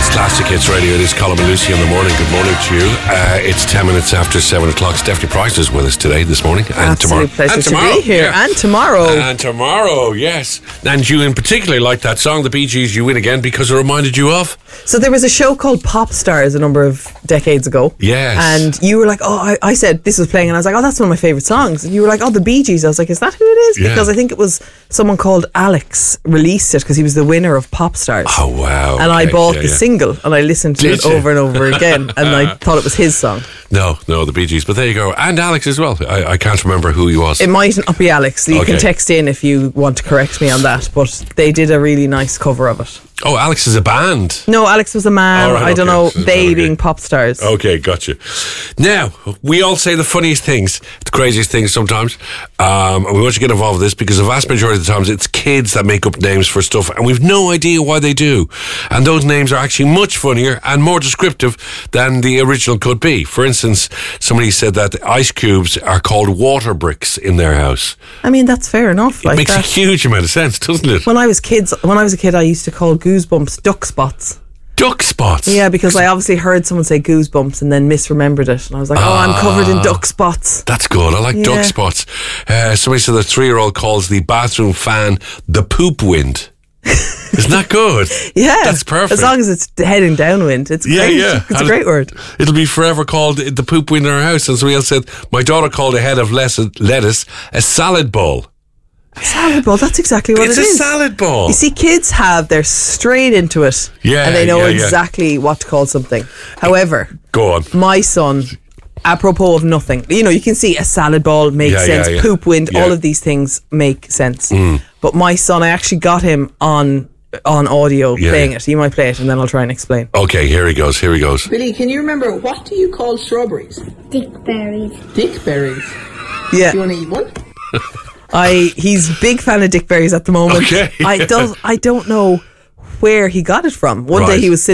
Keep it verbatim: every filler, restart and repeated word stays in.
Classic Hits Radio. It is Colin and Lucy in the morning. Good morning to you. Uh, it's ten minutes after seven o'clock. Stephanie Price is with us today, this morning, and Absolute tomorrow. pleasure and to tomorrow, be here. yeah. And tomorrow. And tomorrow, yes. And you in particular like that song, the Bee Gees, You Win Again, because it reminded you of? So there was a show called Pop Stars a number of decades ago. Yes. And you were like, oh, I, I said this was playing, and I was like, oh, that's one of my favourite songs. And you were like, oh, the Bee Gees. I was like, is that who it is? Yeah. Because I think it was someone called Alex released it because he was the winner of Pop Stars. Oh, wow. And I okay, bought yeah, the yeah. single and I listened to Did it you? over and over again, and I thought it was his song. No, no, the Bee Gees. But there you go. And Alex as well. I, I can't remember who he was. It might not be Alex. You Okay. can text in if you want to correct me on that, but they did a really nice cover of it. Oh, Alex is a band. No, Alex was a man. All right, I don't okay. know. They Okay. being pop stars. Okay, gotcha. Now, we all say the funniest things, the craziest things sometimes, um, and we want you to get involved with this because the vast majority of the times it's kids that make up names for stuff, and we've no idea why they do. And those names are actually much funnier and more descriptive than the original could be. For instance, somebody said that the ice cubes are called water bricks in their house. I mean, that's fair enough. It Like makes that. a huge amount of sense, doesn't it? When I was kids, when I was a kid, I used to call goosebumps duck spots. Duck spots. Yeah, because I obviously heard someone say goosebumps and then misremembered it, and I was like, "Oh, I'm covered in duck spots." That's good. I like Yeah. duck spots. Uh, somebody said the three-year-old calls the bathroom fan the poop wind. Isn't that good? Yeah, That's perfect. As long as it's heading downwind, it's Yeah, great. yeah. It's And a great word. It'll be forever called the poop wind in our house. And somebody else said, my daughter called a head of les- lettuce a salad bowl. Salad bowl. That's exactly what It's it a is. salad bowl. You see, kids have they're straight into it, Yeah, and they know yeah, yeah. exactly what to call something. However, Go on. my son, apropos of nothing, you know, you can see a salad ball makes Yeah, sense, yeah, yeah. poop wind, Yeah. all of these things make sense. Mm. But my son, I actually got him on on audio Yeah. playing it. You might play it, and then I'll try and explain. Okay, here he goes. Here he goes. Billy, can you remember what do you call strawberries? Dickberries. Dickberries. Yeah, Do you want to eat one? I he's a big fan of Dick Berries at the moment. Okay. I don't I don't know where he got it from. One Right. day he was sitting